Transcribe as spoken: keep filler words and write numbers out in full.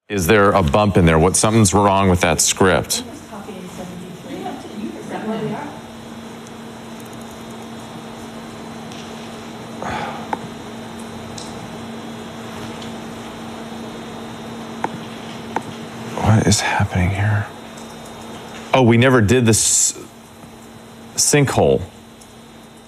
Is there a bump in there? What, something's wrong with that script? What is happening here? Oh, we never did this sinkhole.